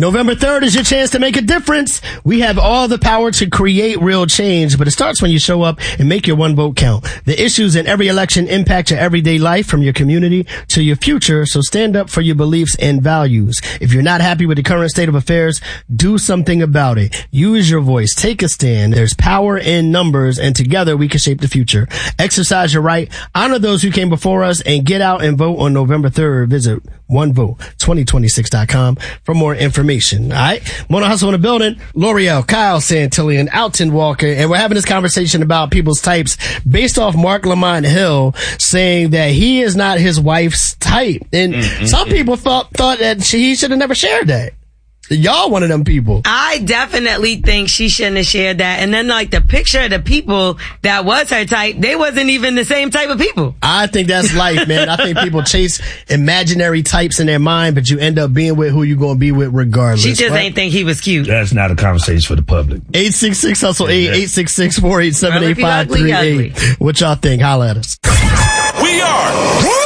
November 3rd is your chance to make a difference. We have all the power to create real change, but it starts when you show up and make your one vote count. The issues in every election impact your everyday life, from your community to your future, so stand up for your beliefs and values. If you're not happy with the current state of affairs, do something about it. Use your voice. Take a stand. There's power in numbers, and together we can shape the future. Exercise your right, honor those who came before us, and get out and vote on November 3rd. Visit onevote2026.com for more information. All right. Mona Hustle in the building. L'Oreal, Kyle Santillan, Alton Walker, and we're having this conversation about people's types based off Mark Lamont Hill saying that he is not his wife's type. And some people thought that he should have never shared that. Y'all one of them people. I definitely think she shouldn't have shared that. And then like the picture of the people that was her type, they wasn't even the same type of people. I think that's life, man. I think people chase imaginary types in their mind, but you end up being with who you're going to be with regardless. She just ain't think he was cute. That's not a conversation for the public. 866-HUSTLE-8, 866-487-8538. What y'all think? Holla at us. We are